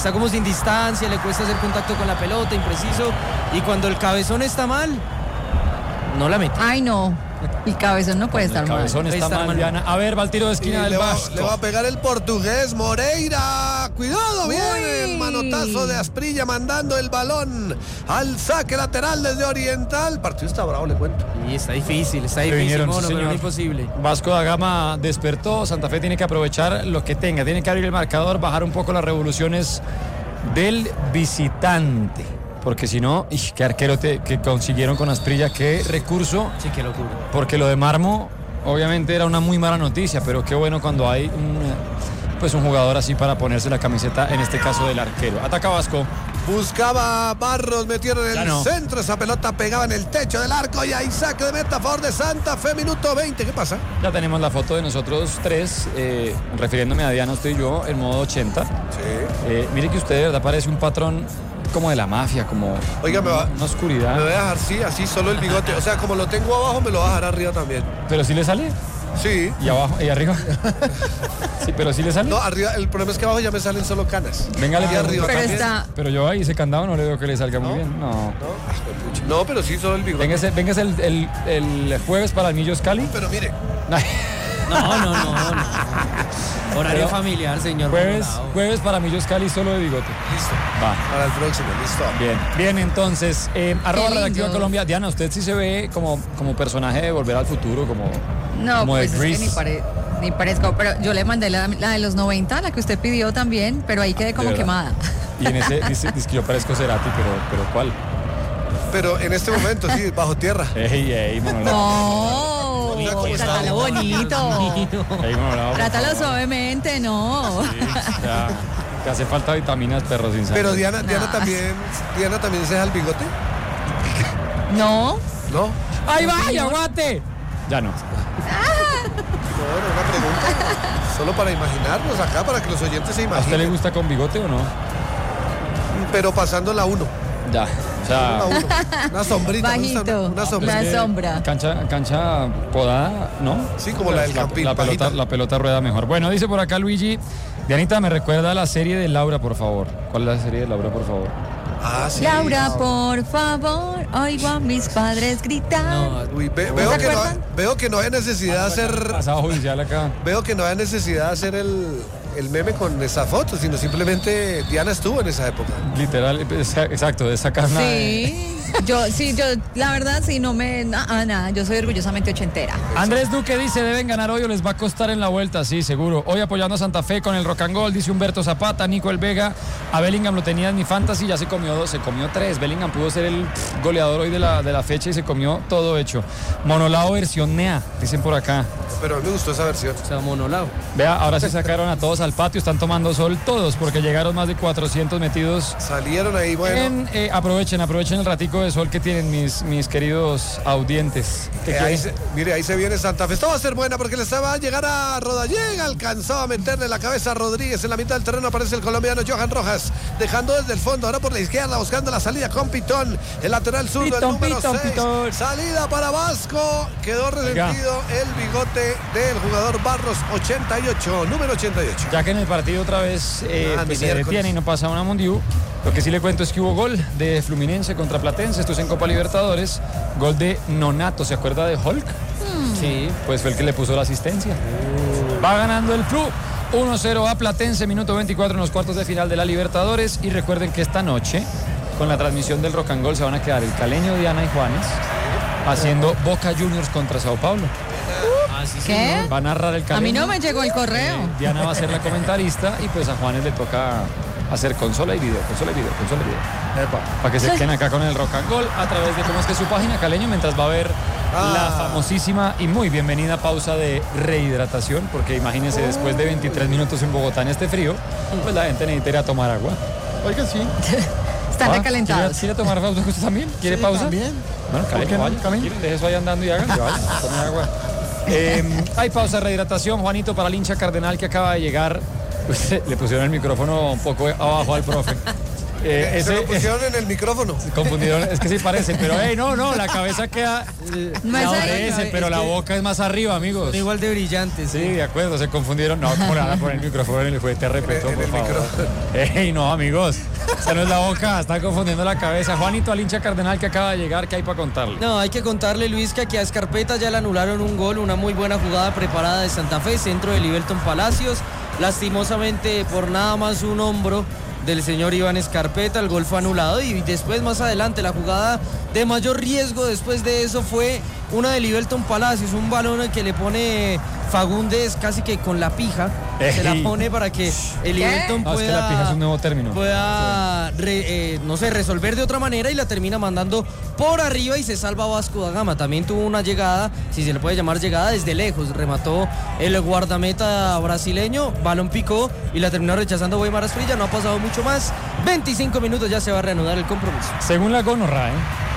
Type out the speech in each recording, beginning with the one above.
está como sin distancia, le cuesta hacer contacto con la pelota, impreciso, y cuando el cabezón está mal, no la mete. Ay, no. El cabezón no puede estar mal. El cabezón está mal, Diana. A ver, va el tiro de esquina del Vasco. Le va a pegar el portugués Moreira. Cuidado, viene el manotazo de Asprilla mandando el balón al saque lateral desde Oriental. El partido está bravo, le cuento. Y está difícil, Vinieron, mono, sí, pero no señor. es imposible. Vasco da Gama despertó. Santa Fe tiene que aprovechar lo que tenga. Tiene que abrir el marcador, bajar un poco las revoluciones del visitante. Porque si no, qué arquero que consiguieron con Asprilla, qué recurso. Sí, qué locura. Porque lo de Marmo, obviamente era una muy mala noticia, pero qué bueno cuando hay un jugador así para ponerse la camiseta, en este caso del arquero. Ataca Vasco. Buscaba Barros, metieron en el centro, esa pelota pegaba en el techo del arco y ahí saque de meta a favor de Santa Fe, minuto 20. ¿Qué pasa? Ya tenemos la foto de nosotros tres, refiriéndome a Diana, usted y yo, en modo 80. Sí. Mire que usted de verdad parece un patrón como de la mafia, como Oiga, una oscuridad. Me voy a dejar así solo el bigote. O sea, como lo tengo abajo, me lo voy a dejar arriba también. ¿Pero sí le sale? Sí. ¿Y abajo? ¿Y arriba? Sí, pero sí le sale. No, arriba, el problema es que abajo ya me salen solo canas. Venga, le arriba pero también. Pero yo ahí ese candado no le veo que le salga muy bien. No. No, pero sí solo el bigote. Véngase el jueves para el Millos Cali. Pero mire. No. Horario familiar, señor. Jueves para Millos Cali solo de bigote. Listo. Va. Para el próximo, listo. Bien, entonces, arroba lindo. Redactiva Colombia. Diana, usted sí se ve como personaje de Volver al Futuro, como Pues de es Grease. que ni parezco, pero yo le mandé la de los 90, la que usted pidió también, pero ahí quedé como ¿De verdad? quemada. Y en ese dice que yo parezco Cerati, pero ¿cuál? Pero en este momento, sí, bajo tierra. Ey, monolado. No, trátalo bonito. Ey, monolado, por Trátalo favor. suavemente, no. Sí, ya. Te hace falta vitaminas, perro sin sangre. Pero Diana también se deja el bigote. No. ¿No? ¡Ahí va, aguante! Ya no. Bueno, una pregunta. Solo para imaginarnos acá, para que los oyentes se ¿A usted le imaginen. gusta con bigote o no? Pero pasando la 1. Ya. O sea, Una sombrita. Bajito. Una La sombrita. sombra. cancha podada, ¿no? Sí, como la del Campín, bajita. La pelota rueda mejor. Bueno, dice por acá Luigi. Dianita, me recuerda la serie de Laura, por favor. ¿Cuál es la serie de Laura, por favor? Ah, sí. Laura, por favor, oigo a mis padres gritar. Uy, veo que no hay necesidad de hacer. Pasado judicial acá. Veo que no hay necesidad de hacer el meme con esa foto, sino simplemente Diana estuvo en esa época. Literal, exacto, de sacar nada. Sí, yo, la verdad, sí, no me. Nada, yo soy orgullosamente ochentera. Andrés Duque dice, deben ganar hoy o les va a costar en la vuelta, sí, seguro. Hoy apoyando a Santa Fe con el Rock and Gold, dice Humberto Zapata, Nico El Vega, a Bellingham lo tenía en mi fantasy, ya se comió 3. Bellingham pudo ser el goleador hoy de la fecha y se comió todo hecho. Monolao versión NEA, dicen por acá. Pero a mí me gustó esa versión. O sea, monolao. Vea, ahora sí sacaron a todos al patio, están tomando sol todos porque llegaron más de 400 metidos. Salieron ahí, bueno. Aprovechen el ratico de sol que tienen mis queridos audientes. Mire, ahí se viene Santa Fe. Esto va a ser buena porque le estaba a llegar a Rodallega. Alcanzó a meterle la cabeza a Rodríguez. En la mitad del terreno aparece el colombiano Johan Rojas. Dejando desde el fondo, ahora por la izquierda, buscando la salida con Pitón. El lateral zurdo, el número 6. Salida para Vasco. Quedó resentido el bigote del jugador Barros, 88, número 88. Ya que en el partido otra vez se detiene y no pasa una Mundiú, lo que sí le cuento es que hubo gol de Fluminense contra Platense, esto es en Copa Libertadores, gol de Nonato, ¿se acuerda de Hulk? Sí, pues fue el que le puso la asistencia. Va ganando el Flu, 1-0 a Platense, minuto 24 en los cuartos de final de la Libertadores, y recuerden que esta noche, con la transmisión del Rock and Gold, se van a quedar el Caleño, Diana y Juanes, haciendo Boca Juniors contra Sao Paulo. ¿Qué? Va a narrar el Caleño. A mí no me llegó el correo. Diana va a ser la comentarista y pues a Juanes le toca hacer consola y video. Para que se queden acá con el Rock and Gold a través de, ¿cómo es que es su página, Caleño? Mientras va a haber la famosísima y muy bienvenida pausa de rehidratación, porque imagínense, después de 23 minutos en Bogotá en este frío, pues la gente necesita ir a tomar agua. Oiga, sí. Están recalentados. ¿Quiere tomar pausa usted también? ¿Quiere pausa? También. Bueno, Caleño, vaya. Deje eso ahí andando y hagan. Tomen agua. Hay pausa de rehidratación, Juanito, para el hincha cardenal que acaba de llegar. Le pusieron el micrófono un poco abajo al profe. Se lo pusieron en el micrófono. Se confundieron, es que sí parece, pero no, la cabeza queda No es ahí. pero la boca es más arriba, amigos. Son igual de brillantes. Sí, de acuerdo, se confundieron. No, por el micrófono y le fue, te respeto, En por el favor. micrófono. No, amigos, esa no es la boca, están confundiendo la cabeza. Juanito, al hincha cardenal que acaba de llegar, ¿qué hay para contarle? No, hay que contarle, Luis, que aquí a Escarpeta ya le anularon un gol, una muy buena jugada preparada de Santa Fe, centro de Livelton Palacios. Lastimosamente, por nada más un hombro del señor Iván Escarpeta, el gol fue anulado y después más adelante la jugada de mayor riesgo después de eso fue una de Livelton Palacios, un balón que le pone Fagundes casi que con la pija, se la pone para que el Livelton No, es que la pija es un nuevo término. pueda resolver de otra manera y la termina mandando por arriba y se salva Vasco da Gama. También tuvo una llegada, si se le puede llamar llegada, desde lejos, remató el guardameta brasileño, balón picó y la terminó rechazando Weimar Asprilla. No ha pasado mucho más, 25 minutos, ya se va a reanudar el compromiso. Según la gonorra,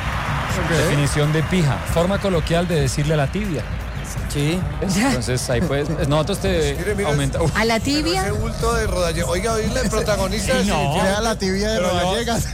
definición de pija, forma coloquial de decirle a la tibia. Sí. Entonces ahí puedes, nosotros te Mire, aumenta. A la Ese tibia. bulto de Rodallegas. Oiga, oírle el protagonista. Sí, no. Crea la tibia de Rodallegas.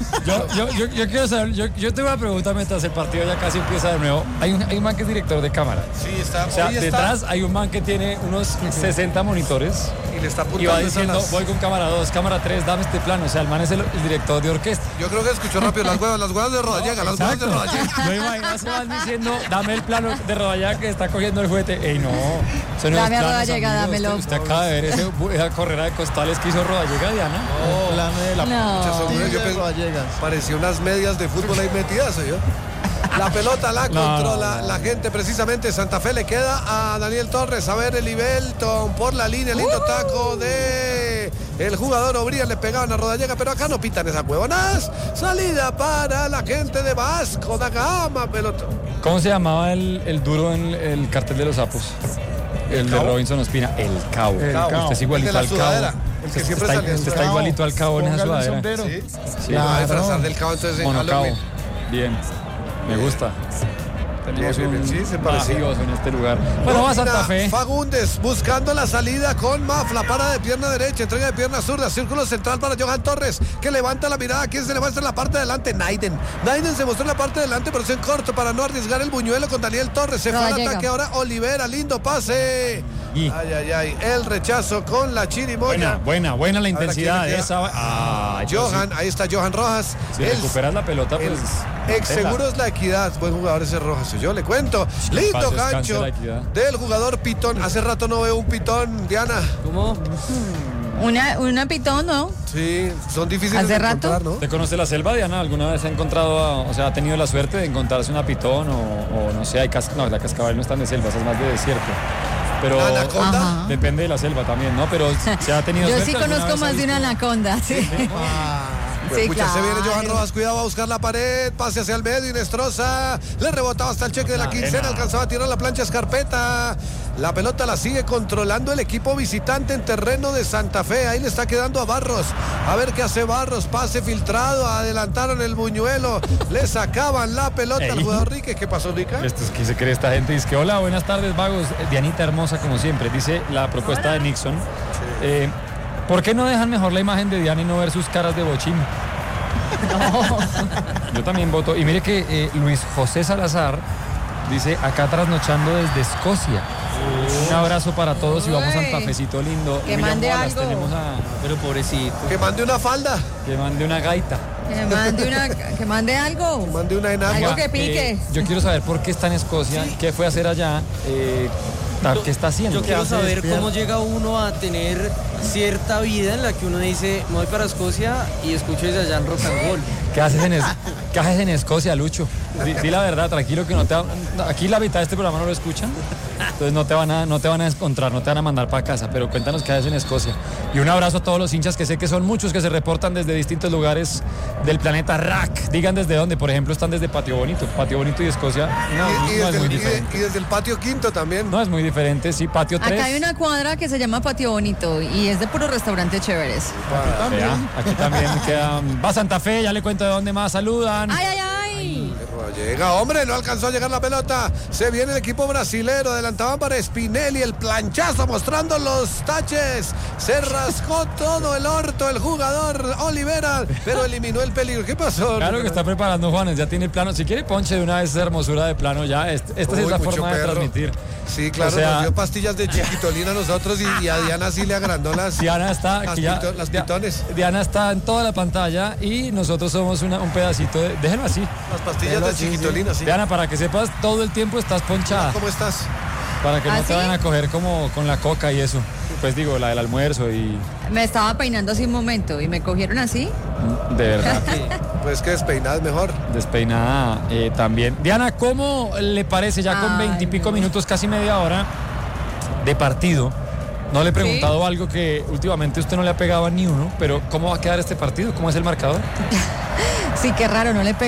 Yo quiero saber, yo te voy a preguntar mientras el partido ya casi empieza de nuevo. Hay un man que es director de cámara. Sí, está. O sea, hoy está, detrás hay un man que tiene unos 60 monitores y le está y apuntando va esas diciendo, las- voy con cámara 2, cámara 3, dame este plano. O sea, el man es el director de orquesta. Yo creo que escuchó rápido las huevas de Rodallegas, las huevas de Rodallegas. Yo imagino a ese man diciendo, dame el plano de Rodallega que está cogiendo el juguete. Ey, no. Eso no es Dame a planos, Rodallega, amigos. dámelo. Usted acaba de ver esa carrera de costales que hizo Rodallega, Diana. El plano de la No. tibia Yo de pensé- Rodallegas. Parecía unas medias de fútbol ahí metidas, ¿o yo? La pelota la controla la gente precisamente. Santa Fe le queda a Daniel Torres. A ver el Livelton por la línea. Lindo taco de el jugador Obría. Le pegaban a Rodallega, pero acá no pitan esas huevonas. Salida para la gente de Vasco da Gama. Pelota. ¿Cómo se llamaba el duro en el cartel de los sapos? El de Robinson Ospina. El Cabo. Cabo. Usted es igualito El de la al sudadera. Cabo. El que siempre salía. Usted está igualito al Cabo en esa Póngale un sudadera. sombrero. Sí. Sí. Va a disfrazar Claro. del cabo entonces en Monocabo. Halloween. Bien. Me gusta. Tenemos Bien, un sí, se parecía. mafioso en este lugar. Bueno, va a Santa Domina Fe. Fagundes buscando la salida con Mafla, para de pierna derecha, entrega de pierna zurda, círculo central para Johan Torres, que levanta la mirada. ¿Quién se le muestra en la parte de adelante? Naiden se mostró en la parte de adelante, pero se en corto para no arriesgar el buñuelo con Daniel Torres. Se fue al Rodallega. ataque ahora Olivera, lindo pase. Y- Ay, el rechazo con la chirimoya. Buena la intensidad ¿quién le de queda? esa. Johan, ahí está Johan Rojas. Si El- recuperas la pelota, el pues. ex Seguros La Equidad, buen jugador ese Rojas, yo le cuento. Lindo paz descanse gancho La Equidad. del jugador Pitón. Hace rato no veo un Pitón, Diana. ¿Cómo? Una pitón, ¿no? Sí, son difíciles ¿Hace de rato? encontrar, ¿no? ¿Te conoce la selva, Diana? ¿Alguna vez ha encontrado, o sea, ha tenido la suerte de encontrarse una pitón o no sé, no, la cascabel no es tan de selva, es más de desierto. Pero Anaconda. Ajá. depende de la selva también, ¿no? Pero se ha tenido Yo suerte. sí ¿alguna conozco vez ha más de una visto? anaconda, sí. Sí, Pucha, se viene claro. Johan Rojas, cuidado, va a buscar la pared, pase hacia el medio, Inestrosa, le rebotaba hasta el cheque de la quincena, alcanzaba a tirar la plancha Escarpeta. La pelota la sigue controlando el equipo visitante en terreno de Santa Fe. Ahí le está quedando a Barros. A ver qué hace Barros. Pase filtrado. Adelantaron el buñuelo. Le sacaban la pelota al Ey. jugador Ríquez. ¿Qué pasó, Rica? Esto es que se cree esta gente. Dice que hola, buenas tardes, vagos. Dianita hermosa, como siempre. Dice la propuesta de Nixon. ¿Por qué no dejan mejor la imagen de Diana y no ver sus caras de bochín? Yo también voto. Y mire que Luis José Salazar dice, acá trasnochando desde Escocia. Un abrazo para todos y vamos a Uy. Santa Fecito lindo. Que William mande Wallace, algo. tenemos Pero pobrecito. Que mande una falda. que mande una gaita. Que mande algo. Mande una enagua. Algo que pique. Yo quiero saber por qué está en Escocia, qué fue a hacer allá, qué está haciendo. Yo quiero saber cómo llega uno a tener cierta vida en la que uno dice, me voy para Escocia y escucho desde allá en rock and roll. ¿Qué haces en Escocia, Lucho? Di la verdad, tranquilo que aquí la mitad de este programa no lo escuchan. Entonces no te van a encontrar, no te van a mandar para casa, pero cuéntanos qué haces en Escocia. Y un abrazo a todos los hinchas, que sé que son muchos, que se reportan desde distintos lugares del planeta Rack. Digan desde dónde, por ejemplo, están desde Patio Bonito y Escocia. No Y es desde muy el, diferente. y desde el patio quinto también. No es muy diferente, sí, Patio 3. Acá hay una cuadra que se llama Patio Bonito y es de puros restaurantes chéveres. Vea, aquí también queda. Va Santa Fe, ya le cuento de dónde más saludan. ¡Ay, ay, ay! llega, hombre, no alcanzó a llegar la pelota. Se viene el equipo brasilero, adelantaban para Spinelli, el planchazo mostrando los taches. Se rascó todo el orto el jugador Olivera, pero eliminó el peligro. ¿Qué pasó? Claro que está preparando Juanes, ya tiene el plano. Si quiere ponche de una vez esa hermosura de plano ya. Esta es la forma de transmitir. Sí, claro, nos dio pastillas de chiquitolina a nosotros y a Diana sí le agrandó las pitones. Diana está en toda la pantalla y nosotros somos un pedacito de... Déjenlo así. Las pastillas de chiquitolina, sí. Diana, para que sepas, todo el tiempo estás ponchada. ¿Cómo estás? Para que no ¿Ah, te sí? vayan a coger como con la coca y eso. Pues digo, la del almuerzo y... Me estaba peinando hace un momento y me cogieron así. De verdad. Pues que despeinada es mejor. Despeinada también. Diana, ¿cómo le parece ya con 20 y pico minutos, casi media hora de partido? No le he preguntado algo que últimamente usted no le ha pegado a ni uno, pero ¿cómo va a quedar este partido? ¿Cómo es el marcador? Sí, qué raro, no le